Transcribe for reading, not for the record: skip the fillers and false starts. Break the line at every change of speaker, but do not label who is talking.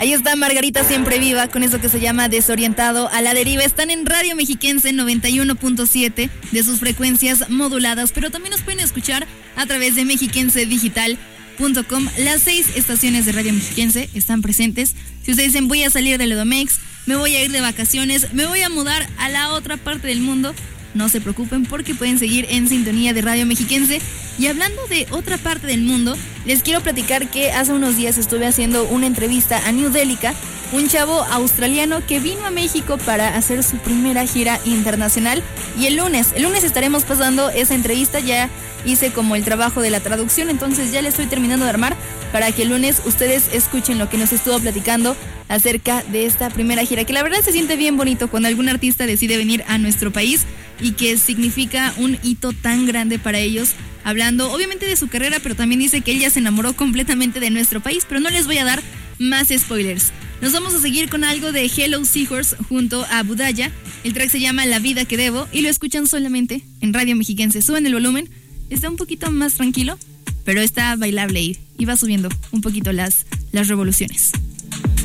Ahí está Margarita Siempre Viva con eso que se llama Desorientado a la Deriva. Están en Radio Mexiquense 91.7 de sus frecuencias moduladas, pero también nos pueden escuchar a través de mexicensedigital.com. Las 6 estaciones de Radio Mexiquense están presentes. Si ustedes dicen voy a salir del Edomex, me voy a ir de vacaciones, me voy a mudar a la otra parte del mundo, no se preocupen porque pueden seguir en sintonía de Radio Mexiquense. Y hablando de otra parte del mundo, les quiero platicar que hace unos días estuve haciendo una entrevista a New Delica, un chavo australiano que vino a México para hacer su primera gira internacional. Y el lunes estaremos pasando esa entrevista. Ya hice como el trabajo de la traducción, entonces ya le estoy terminando de armar para que el lunes ustedes escuchen lo que nos estuvo platicando acerca de esta primera gira, que la verdad se siente bien bonito cuando algún artista decide venir a nuestro país y que significa un hito tan grande para ellos, hablando obviamente de su carrera, pero también dice que él ya se enamoró completamente de nuestro país, pero no les voy a dar más spoilers. Nos vamos a seguir con algo de Hello Seahorse junto a Budaya. El track se llama La Vida que Debo y lo escuchan solamente en Radio Mexiquense. Suben el volumen, está un poquito más tranquilo, pero está bailable y va subiendo un poquito las revoluciones.